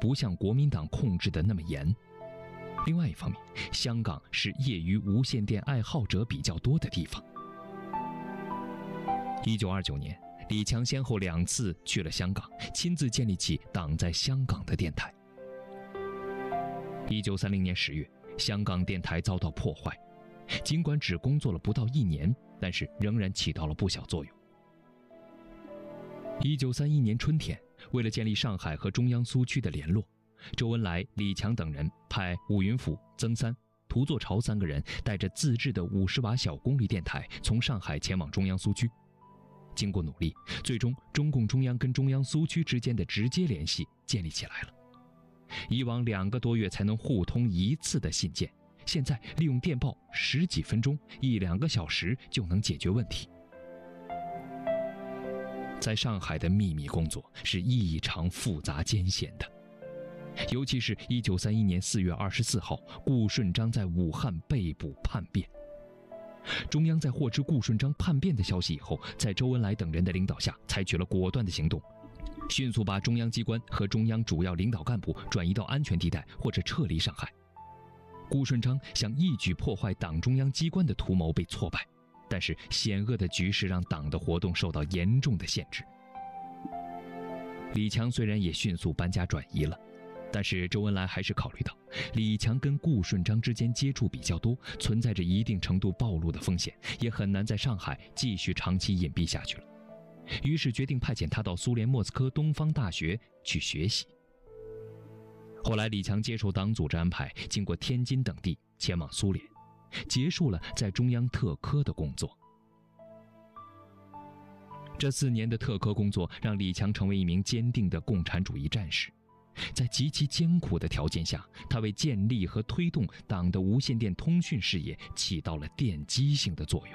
不像国民党控制的那么严。另外一方面，香港是业余无线电爱好者比较多的地方。1929年，李强先后2次去了香港，亲自建立起党在香港的电台。1930年10月，香港电台遭到破坏，尽管只工作了不到1年，但是仍然起到了不小作用。1931年春天，为了建立上海和中央苏区的联络，周恩来、李强等人派伍云甫、曾三、涂作潮3个人带着自制的50瓦小功率电台从上海前往中央苏区。经过努力，最终中共中央跟中央苏区之间的直接联系建立起来了。以往2个多月才能互通1次的信件，现在利用电报10几分钟、1-2个小时就能解决问题。在上海的秘密工作是异常复杂艰险的，尤其是1931年4月24号，顾顺章在武汉被捕叛变。中央在获知顾顺章叛变的消息以后，在周恩来等人的领导下，采取了果断的行动，迅速把中央机关和中央主要领导干部转移到安全地带或者撤离上海。顾顺章想一举破坏党中央机关的图谋被挫败，但是险恶的局势让党的活动受到严重的限制。李强虽然也迅速搬家转移了，但是周恩来还是考虑到李强跟顾顺章之间接触比较多，存在着一定程度暴露的风险，也很难在上海继续长期隐蔽下去了。于是决定派遣他到苏联莫斯科东方大学去学习。后来李强接受党组织安排，经过天津等地前往苏联，结束了在中央特科的工作。这4年的特科工作让李强成为一名坚定的共产主义战士。在极其艰苦的条件下，他为建立和推动党的无线电通讯事业起到了奠基性的作用。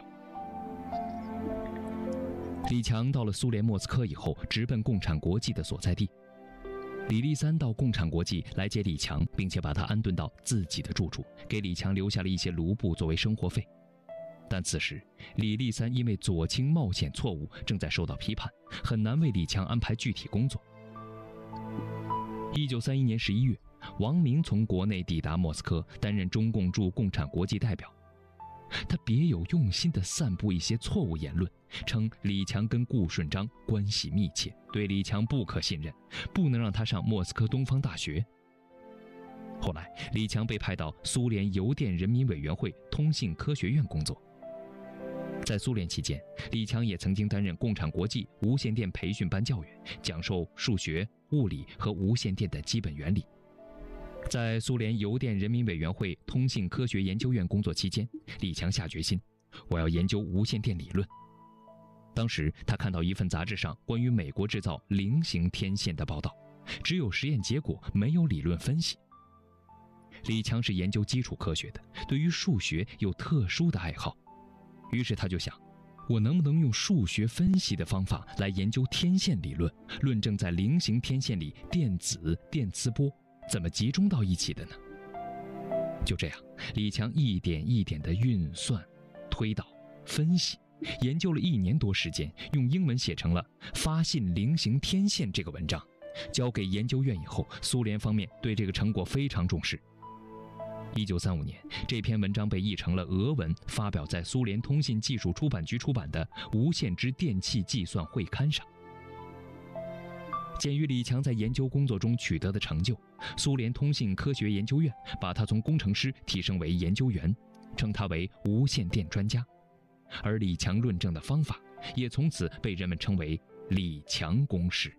李强到了苏联莫斯科以后，直奔共产国际的所在地。李立三到共产国际来接李强，并且把他安顿到自己的住处，给李强留下了一些卢布作为生活费。但此时李立三因为左倾冒险错误正在受到批判，很难为李强安排具体工作。1931年11月，王明从国内抵达莫斯科，担任中共驻共产国际代表。他别有用心地散布一些错误言论，称李强跟顾顺章关系密切，对李强不可信任，不能让他上莫斯科东方大学。后来李强被派到苏联邮电人民委员会通信科学院工作。在苏联期间，李强也曾经担任共产国际无线电培训班教员，讲授数学、物理和无线电的基本原理。在苏联邮电人民委员会通信科学研究院工作期间，李强下决心，我要研究无线电理论。当时他看到一份杂志上关于美国制造菱形天线的报道，只有实验结果，没有理论分析。李强是研究基础科学的，对于数学有特殊的爱好，于是他就想，我能不能用数学分析的方法来研究天线理论，论证在菱形天线里电子、电磁波怎么集中到一起的呢？就这样，李强一点一点地运算、推导、分析，研究了1年多时间，用英文写成了《发信菱形天线》这个文章。交给研究院以后，苏联方面对这个成果非常重视。1935年，这篇文章被译成了俄文，发表在苏联通信技术出版局出版的《无线之电气计算会刊》上。鉴于李强在研究工作中取得的成就，苏联通信科学研究院把他从工程师提升为研究员，称他为无线电专家，而李强论证的方法也从此被人们称为李强公式。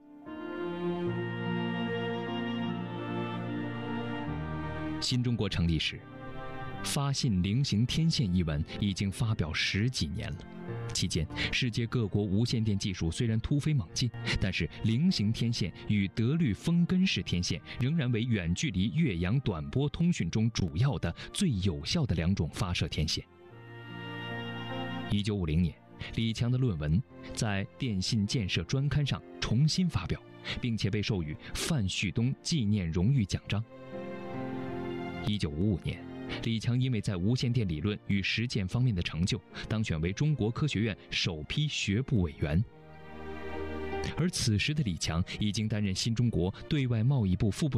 新中国成立时，发信菱形天线一文已经发表10几年了。期间，世界各国无线电技术虽然突飞猛进，但是菱形天线与德律风根式天线仍然为远距离越洋短波通讯中主要的、最有效的2种发射天线。1950年，李强的论文在《电信建设专刊》上重新发表，并且被授予范旭东纪念荣誉奖章。1955年，李强因为在无线电理论与实践方面的成就，当选为中国科学院首批学部委员。而此时的李强已经担任新中国对外贸易部副部